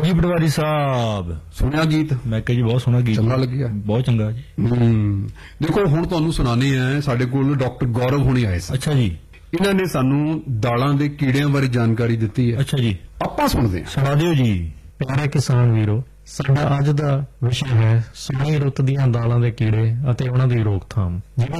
ਹਾਂਜੀ ਪਟਵਾਰੀ ਸਾਹਿਬ, ਸੁਣਿਆ ਗੀਤ? ਮੈਂ ਕਿਹਾ ਜੀ ਬਹੁਤ ਸੋਹਣਾ ਗੀਤ, ਚੰਗਾ ਲੱਗਿਆ? ਬਹੁਤ ਚੰਗਾ ਜੀ। ਦੇਖੋ ਹੁਣ ਤੁਹਾਨੂੰ ਸੁਣਾਣੇ ਆ, ਸਾਡੇ ਕੋਲ ਡਾਕਟਰ ਗੌਰਵ ਹੁਣੀ ਆਏ ਸੀ। ਅੱਛਾ ਜੀ। ਇਹਨਾਂ ਨੇ ਸਾਨੂੰ ਦਾਲਾਂ ਦੇ ਕੀੜਿਆਂ ਬਾਰੇ ਜਾਣਕਾਰੀ ਦਿੱਤੀ ਹੈ। ਅੱਛਾ ਜੀ, ਆਪਾਂ ਸੁਣਦੇ ਹਾਂ। ਸੁਣਾ ਦਿਓ ਜੀ। ਪਿਆਰੇ ਕਿਸਾਨ ਵੀਰੋ, ਸਾਡਾ ਅੱਜ ਦਾ ਵਿਸ਼ਾ ਹੈ ਸੋਹਣੀ ਰੁੱਤ ਦੀਆਂ ਦਾਲਾਂ ਦੇ ਕੀੜੇ ਅਤੇ ਉਹਨਾਂ ਦੀ ਰੋਕਥਾਮ। ਜਿਵੇਂ